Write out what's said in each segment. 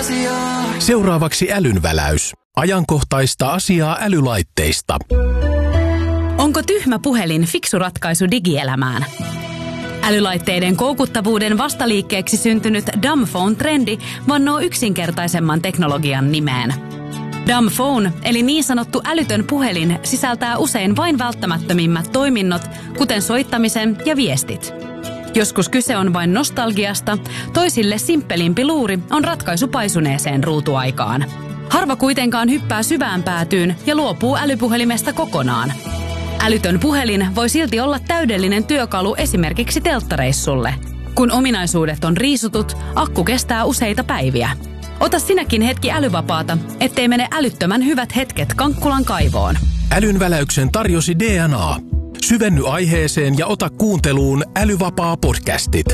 asiaa. Seuraavaksi älynväläys. Ajankohtaista asiaa älylaitteista. Onko tyhmä puhelin fiksu ratkaisu digielämään? Älylaitteiden koukuttavuuden vastaliikkeeksi syntynyt dumb phone-trendi vannoo yksinkertaisemman teknologian nimeen. Dumb phone, eli niin sanottu älytön puhelin, sisältää usein vain välttämättömimmät toiminnot, kuten soittamisen ja viestit. Joskus kyse on vain nostalgiasta, toisille simppelimpi luuri on ratkaisu paisuneeseen ruutuaikaan. Harva kuitenkaan hyppää syvään päätyyn ja luopuu älypuhelimesta kokonaan. Älytön puhelin voi silti olla täydellinen työkalu esimerkiksi telttareissulle. Kun ominaisuudet on riisutut, akku kestää useita päiviä. Ota sinäkin hetki älyvapaata, ettei mene älyttömän hyvät hetket Kankkulan kaivoon. Älynväläyksen tarjosi DNA. Syvenny aiheeseen ja ota kuunteluun älyvapaa podcastit.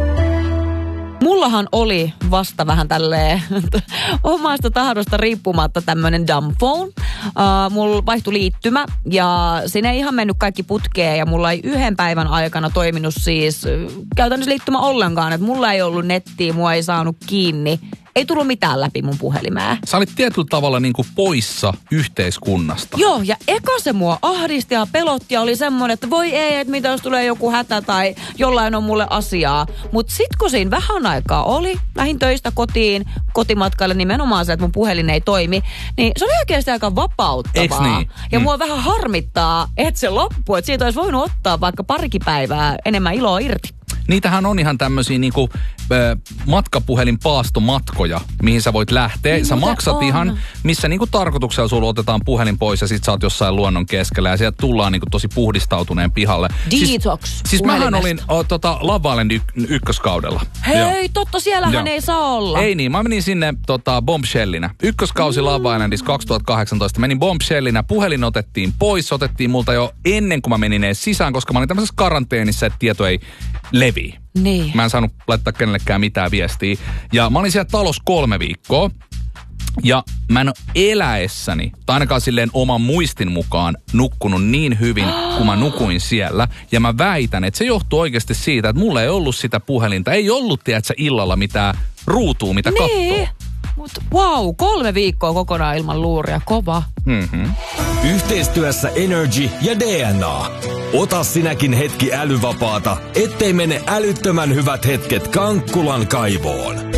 Mullahan oli vasta vähän tälleen omasta tahdosta riippumatta tämmönen dumb phone. Mulla vaihtui liittymä ja siinä ei ihan mennyt kaikki putkeen ja mulla ei yhden päivän aikana toiminut siis käytännössä liittymä ollenkaan. Että mulla ei ollut nettiä, mua ei saanut kiinni. Ei tullut mitään läpi mun puhelimeen. Sä olit tietyllä tavalla niin kuin poissa yhteiskunnasta. Joo, ja eka se mua ahdisti ja pelotti ja oli semmoinen, että voi ei, että mitä jos tulee joku hätä tai jollain on mulle asiaa. Mutta sit kun siinä vähän aikaa oli, lähdin töistä kotimatkalle nimenomaan se, että mun puhelin ei toimi, niin se oli oikeasti aika vapauttavaa. Eiks niin? Ja mua vähän harmittaa, että se loppui, että siitä olisi voinut ottaa vaikka parikin päivää enemmän iloa irti. Niitähän on ihan tämmöisiä niinku matkapuhelinpaastomatkoja, mihin sä voit lähteä. Niin, sä maksat on. ihan, missä niinku tarkoituksella sulla otetaan puhelin pois ja sit sä oot jossain luonnon keskellä ja sieltä tullaan niinku tosi puhdistautuneen pihalle. Detox. Siis mähän olin Love Islandin ykköskaudella. Hei, Joo. totta, siellähän ei saa olla. Ei niin, mä menin sinne bombshellinä. Ykköskausi Love Islandissa 2018. Menin bombshellinä, puhelin otettiin pois, otettiin multa jo ennen kuin mä menin edes sisään, koska mä olin tämmöisessä karanteenissa, että tieto ei levi. Niin. Mä en saanut laittaa kenellekään mitään viestiä. Ja mä olin siellä talossa 3 viikkoa. Ja mä en ole eläessäni, tai ainakaan silleen oman muistin mukaan, nukkunut niin hyvin, kun mä nukuin siellä. Ja mä väitän, että se johtuu oikeasti siitä, että mulla ei ollut sitä puhelinta. Ei ollut, tiedätkö, illalla mitään ruutua, mitä niin. kattoo. Mut wow, 3 viikkoa kokonaan ilman luuria, kova. Mm-hmm. Yhteistyössä Energy ja DNA. Ota sinäkin hetki älyvapaata, ettei mene älyttömän hyvät hetket Kankkulan kaivoon.